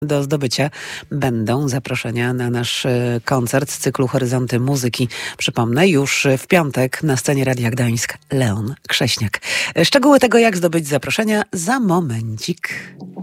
Do zdobycia będą zaproszenia na nasz koncert z cyklu Horyzonty Muzyki. Przypomnę, już w piątek na scenie Radia Gdańsk Leon Krześniak. Szczegóły tego, jak zdobyć zaproszenia, za momencik.